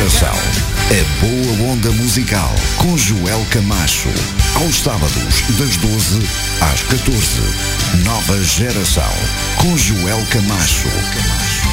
Geração. A boa onda musical com Joel Camacho. Aos sábados, das 12 às 14. Nova Geração com Joel Camacho.